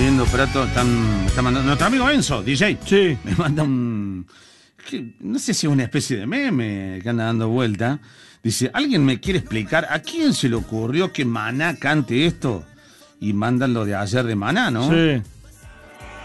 viendo Prato, está mandando. Nuestro amigo Enzo, DJ. Sí. Me manda un. No sé si es una especie de meme que anda dando vuelta. Dice: ¿alguien me quiere explicar a quién se le ocurrió que Maná cante esto? Y mandan lo de ayer de Maná, ¿no? Sí.